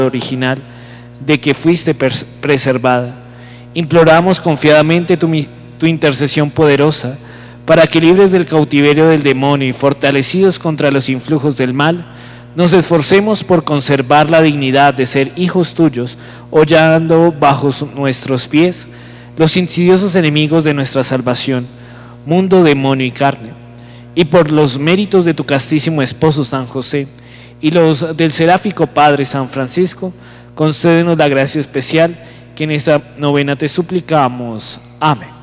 original de que fuiste preservada. Imploramos confiadamente tu intercesión poderosa, para que, libres del cautiverio del demonio y fortalecidos contra los influjos del mal, nos esforcemos por conservar la dignidad de ser hijos tuyos, hollando bajo nuestros pies los insidiosos enemigos de nuestra salvación, mundo, demonio y carne. Y por los méritos de tu castísimo esposo San José y los del seráfico Padre San Francisco, concédenos la gracia especial que en esta novena te suplicamos. Amén.